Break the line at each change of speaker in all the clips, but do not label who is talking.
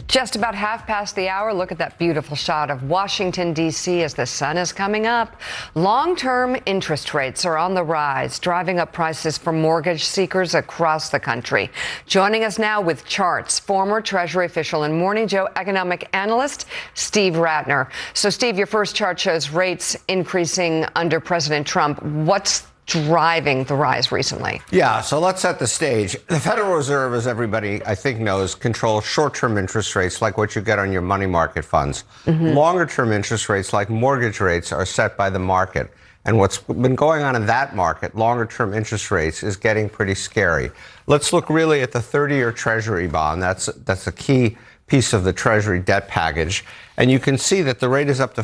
Just about half past the hour. Look at that beautiful shot of Washington, D.C. as the sun is coming up. Long-term interest rates are on the rise, driving up prices for mortgage seekers across the country. Joining us now with charts, former Treasury official and Morning Joe economic analyst Steve Ratner. So, Steve, your first chart shows rates increasing under President Trump. What's driving the rise recently?
Yeah, so let's set the stage. The Federal Reserve, as everybody I think knows, controls short-term interest rates like what you get on your money market funds. Longer-term interest rates like mortgage rates are set by the market. And what's been going on in that market, longer-term interest rates, is getting pretty scary. Let's look really at the 30-year Treasury bond. That's a key piece of the Treasury debt package. And you can see that the rate is up to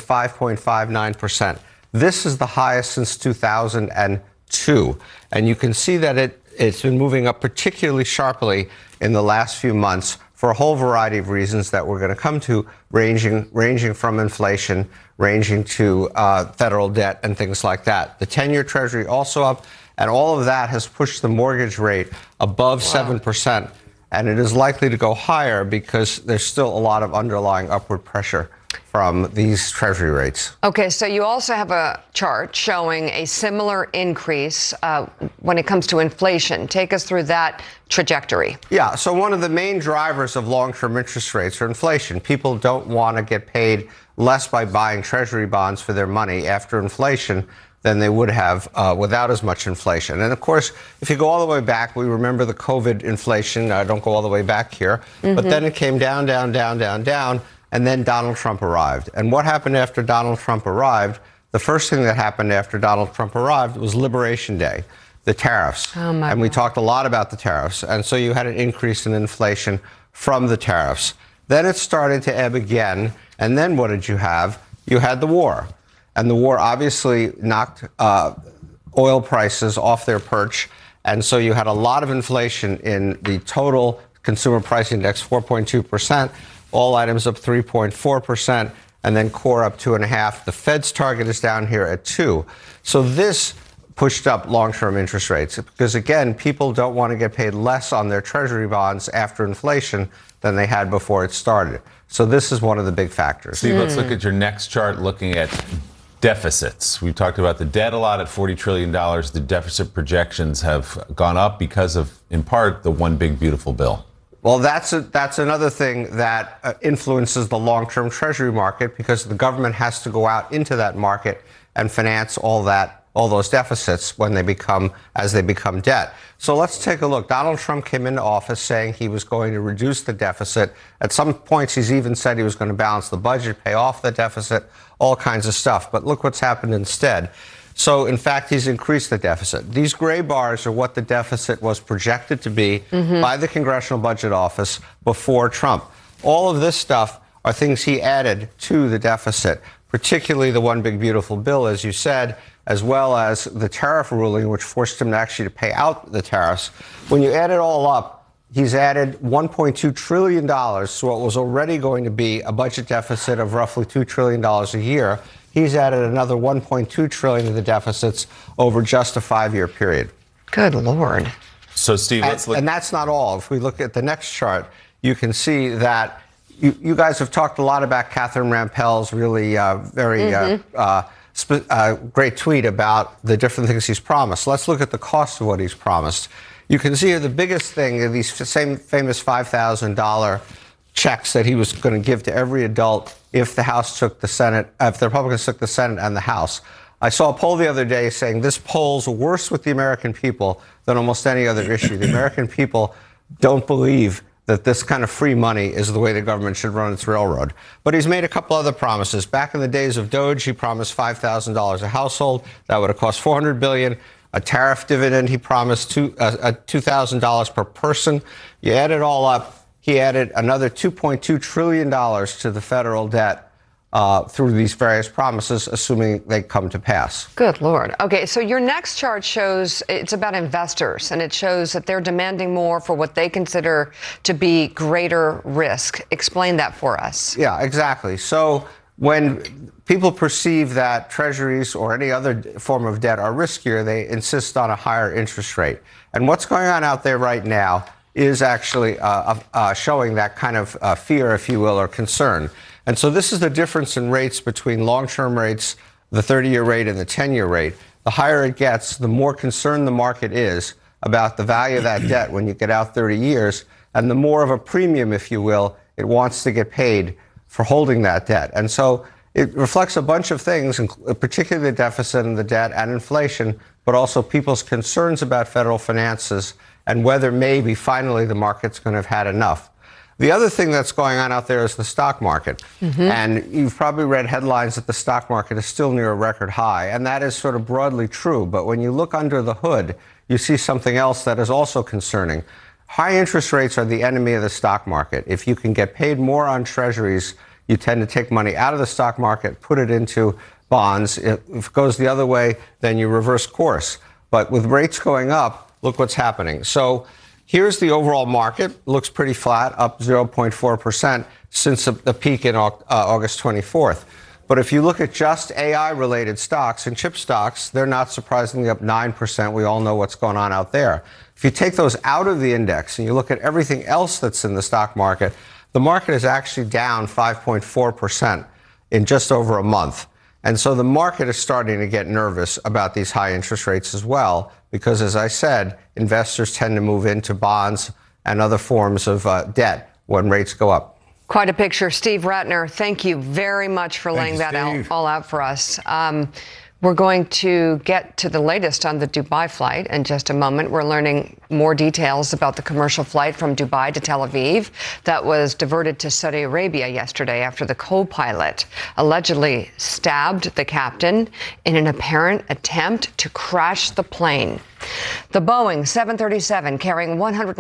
5.59%. This is the highest since 2002. And you can see that it's been moving up particularly sharply in the last few months for a whole variety of reasons that we're going to come to, ranging from inflation, ranging to federal debt and things like that. The 10-year Treasury also up, and all of that has pushed the mortgage rate above 7%. And it is likely to go higher because there's still a lot of underlying upward pressure from these Treasury rates.
Okay, so you also have a chart showing a similar increase when it comes to inflation. Take us through that trajectory.
Yeah, so one of the main drivers of long-term interest rates are inflation. People don't want to get paid less by buying Treasury bonds for their money after inflation than they would have without as much inflation. And of course, if you go all the way back, we remember the COVID inflation. I don't go all the way back here, but then it came down, down, down, down, down. And then Donald Trump arrived. And what happened after Donald Trump arrived? The first thing that happened after Donald Trump arrived was Liberation Day, the tariffs. And we talked a lot about the tariffs. And so you had an increase in inflation from the tariffs. Then it started to ebb again. And then what did you have? You had the war. And the war obviously knocked oil prices off their perch. And so you had a lot of inflation in the total consumer price index, 4.2%. All items up 3.4%, and then core up 2.5%. The Fed's target is down here at 2%. So this pushed up long-term interest rates because, again, people don't want to get paid less on their Treasury bonds after inflation than they had before it started. So this is one of the big factors.
Steve, let's look at your next chart looking at deficits. We've talked about the debt a lot at $40 trillion. The deficit projections have gone up because of, in part, the One Big Beautiful Bill.
Well, that's another thing that influences the long-term Treasury market because the government has to go out into that market and finance all those deficits as they become debt. So let's take a look. Donald Trump came into office saying he was going to reduce the deficit. At some points, he's even said he was going to balance the budget, pay off the deficit, all kinds of stuff. But look what's happened instead. So, in fact, he's increased the deficit. These gray bars are what the deficit was projected to be by the Congressional Budget Office before Trump. All of this stuff are things he added to the deficit, particularly the One Big Beautiful Bill, as you said, as well as the tariff ruling, which forced him to pay out the tariffs. When you add it all up, he's added $1.2 trillion to what was already going to be a budget deficit of roughly $2 trillion a year. He's added another $1.2 trillion to the deficits over just a 5-year period.
Good Lord.
So, Steve, let's look.
And that's not all. If we look at the next chart, you can see that you guys have talked a lot about Catherine Rampell's really great tweet about the different things he's promised. Let's look at the cost of what he's promised. You can see here the biggest thing are these same famous $5,000 checks that he was going to give to every adult if the House took the Senate, if the Republicans took the Senate and the House. I saw a poll the other day saying this polls worse with the American people than almost any other issue. The American people don't believe that this kind of free money is the way the government should run its railroad. But he's made a couple other promises. Back in the days of Doge, he promised $5,000 a household. That would have cost $400 billion. A tariff dividend, he promised $2,000 per person. You add it all up. He added another $2.2 trillion to the federal debt through these various promises, assuming they come to pass.
Good Lord. Okay, so your next chart shows it's about investors, and it shows that they're demanding more for what they consider to be greater risk. Explain that for us.
Yeah, exactly. So when people perceive that treasuries or any other form of debt are riskier, they insist on a higher interest rate. And what's going on out there right now is actually showing that kind of fear, if you will, or concern. And so this is the difference in rates between long-term rates, the 30-year rate and the 10-year rate. The higher it gets, the more concerned the market is about the value of that debt when you get out 30 years, and the more of a premium, if you will, it wants to get paid for holding that debt. And so it reflects a bunch of things, particularly the deficit and the debt and inflation, but also people's concerns about federal finances and whether maybe finally the market's going to have had enough. The other thing that's going on out there is the stock market. And you've probably read headlines that the stock market is still near a record high. And that is sort of broadly true. But when you look under the hood, you see something else that is also concerning. High interest rates are the enemy of the stock market. If you can get paid more on treasuries, you tend to take money out of the stock market, put it into bonds. If it goes the other way, then you reverse course. But with rates going up, look what's happening. So here's the overall market. Looks pretty flat, up 0.4% since the peak in August 24th. But if you look at just AI-related stocks and chip stocks, they're not surprisingly up 9%. We all know what's going on out there. If you take those out of the index and you look at everything else that's in the stock market, the market is actually down 5.4% in just over a month. And so the market is starting to get nervous about these high interest rates as well, because, as I said, investors tend to move into bonds and other forms of debt when rates go up.
Quite a picture. Steve Ratner, thank you very much for laying that all out for us. We're going to get to the latest on the Dubai flight in just a moment. We're learning more details about the commercial flight from Dubai to Tel Aviv that was diverted to Saudi Arabia yesterday after the co-pilot allegedly stabbed the captain in an apparent attempt to crash the plane. The Boeing 737 carrying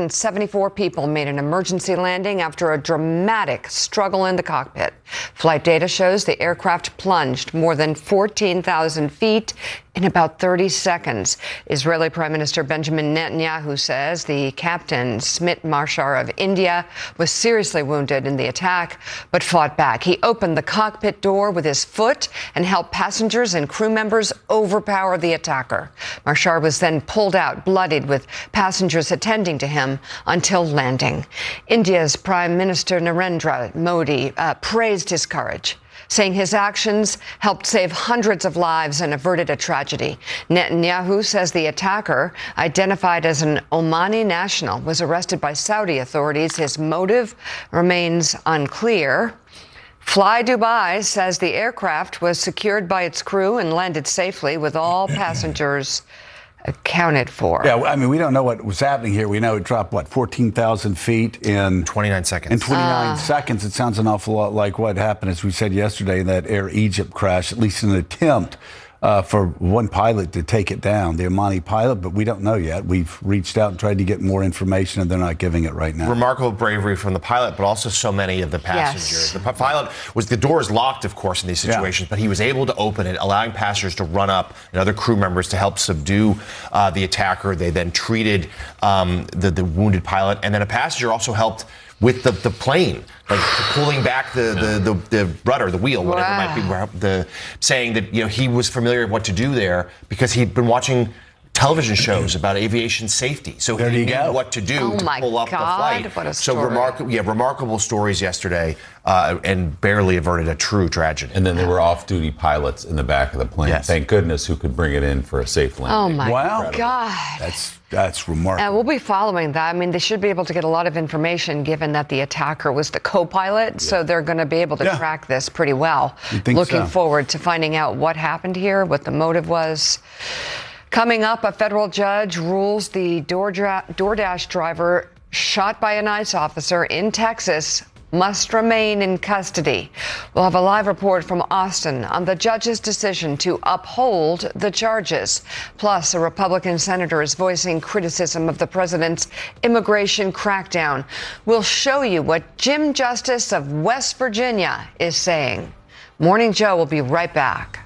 174 people made an emergency landing after a dramatic struggle in the cockpit. Flight data shows the aircraft plunged more than 14,000 feet in about 30 seconds. Israeli Prime Minister Benjamin Netanyahu says the captain, Smit Marshar of India, was seriously wounded in the attack, but fought back. He opened the cockpit door with his foot and helped passengers and crew members overpower the attacker. Marshar was then pulled out, bloodied, with passengers attending to him until landing. India's Prime Minister Narendra Modi praised his courage, saying his actions helped save hundreds of lives and averted a tragedy. Netanyahu says the attacker, identified as an Omani national, was arrested by Saudi authorities. His motive remains unclear. Fly Dubai says the aircraft was secured by its crew and landed safely with all passengers accounted for.
Yeah, I mean, we don't know what was happening here. We know it dropped, 14,000 feet in
29 seconds.
In 29 seconds. It sounds an awful lot like what happened, as we said yesterday, in that Air Egypt crash, at least an attempt for one pilot to take it down, the Omani pilot, but we don't know yet. We've reached out and tried to get more information, and they're not giving it right now.
Remarkable bravery from the pilot, but also so many of the passengers. Yes. The pilot the door is locked, of course, in these situations, but he was able to open it, allowing passengers to run up and other crew members to help subdue the attacker. They then treated the wounded pilot, and then a passenger also helped with the plane, like pulling back the rudder, the wheel, whatever it might be, saying that he was familiar with what to do there because he'd been watching television shows about aviation safety. So he knew what to do to pull up the flight.
What a story.
So remarkable stories yesterday, and barely averted a true tragedy.
And then there were off-duty pilots in the back of the plane.
Yes.
Thank goodness, who could bring it in for a safe landing.
Oh my God.
That's remarkable.
We'll be following that. I mean, they should be able to get a lot of information given that the attacker was the co-pilot. So they're going to be able to track this pretty well. Looking forward to finding out what happened here, what the motive was. Coming up, a federal judge rules the DoorDash driver shot by an ICE officer in Texas must remain in custody. We'll have a live report from Austin on the judge's decision to uphold the charges. Plus, a Republican senator is voicing criticism of the president's immigration crackdown. We'll show you what Jim Justice of West Virginia is saying. Morning Joe will be right back.